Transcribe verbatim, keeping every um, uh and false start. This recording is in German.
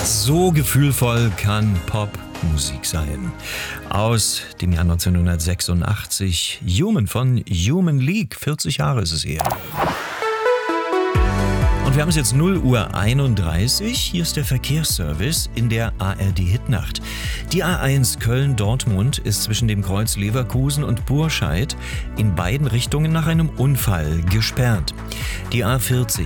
So gefühlvoll kann Popmusik sein. Aus dem Jahr neunzehnhundertsechsundachtzig. Human von Human League. vierzig Jahre ist es her. Und wir haben es jetzt null Uhr einunddreißig. Hier ist der Verkehrsservice in der A R D-Hitnacht. Die A eins Köln-Dortmund ist zwischen dem Kreuz Leverkusen und Burscheid in beiden Richtungen nach einem Unfall gesperrt. Die A vierzig